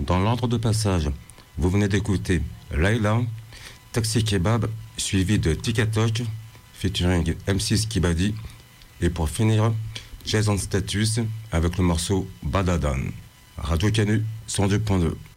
Dans l'ordre de passage, vous venez d'écouter Layla, Taxi Kebab, suivi de Tikatoch, featuring M6 Kibadi. Et pour finir, Jason Status avec le morceau Badadan. Radio Canu 102.2.